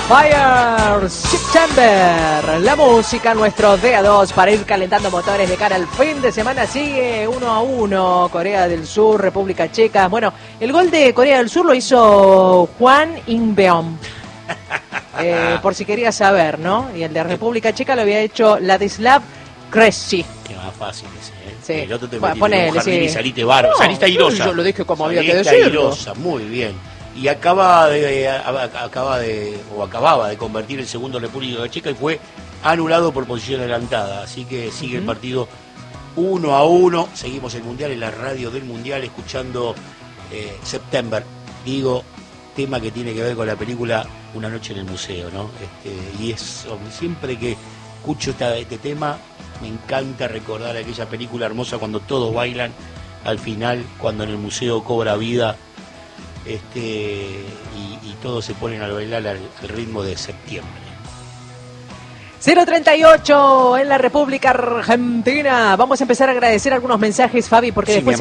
Fire September, la música, nuestro DA2 para ir calentando motores de cara al fin de semana. Sigue 1-1, Corea del Sur, República Checa. Bueno, el gol de Corea del Sur lo hizo Hwang In-beom, por si querías saber, ¿no? Y el de República Checa lo había hecho Ladislav Krejci. Qué más fácil ese, ¿eh? Sí. El otro te Ponele, metiste en un jardín y saliste bárbaro. No, saliste airosa. yo lo dije como había que Saliste decirlo. airosa, muy bien. Y acababa de convertir el segundo República Checa y fue anulado por posición adelantada. Así que sigue el partido 1-1. Seguimos el Mundial en la radio del Mundial escuchando September. Digo, tema que tiene que ver con la película Una noche en el museo, ¿no? Y eso, siempre que escucho este tema, me encanta recordar aquella película hermosa cuando todos bailan al final, cuando en el museo cobra vida. Y todos se ponen a bailar al ritmo de Septiembre. 038 en la República Argentina. Vamos a empezar a agradecer algunos mensajes, Fabi, porque Sí, después